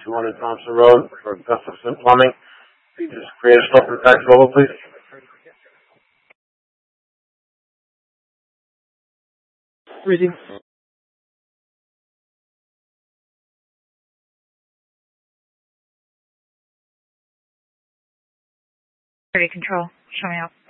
200 Thompson Road for Gustafson Plumbing. Can you just create a stop and tax roll, please? Reading. Control. Show me up.